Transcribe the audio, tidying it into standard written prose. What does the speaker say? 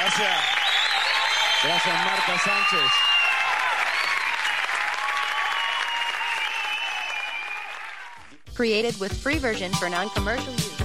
Gracias. Gracias, Marta Sánchez. Created with free version for non-commercial use.